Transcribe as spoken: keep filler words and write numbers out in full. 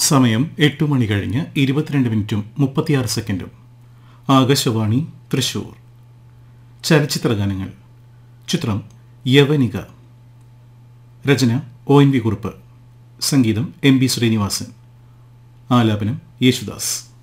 സമയം എട്ട് മണി കഴിഞ്ഞ് ഇരുപത്തിരണ്ട് മിനിറ്റും മുപ്പത്തിയാറ് സെക്കൻഡും. ആകാശവാണി തൃശൂർ. ചലച്ചിത്രഗാനങ്ങൾ. ചിത്രം യവനിക. രചന ഒ എൻ വി കുറുപ്പ്. സംഗീതം എം ബി ശ്രീനിവാസൻ. ആലാപനം യേശുദാസ്.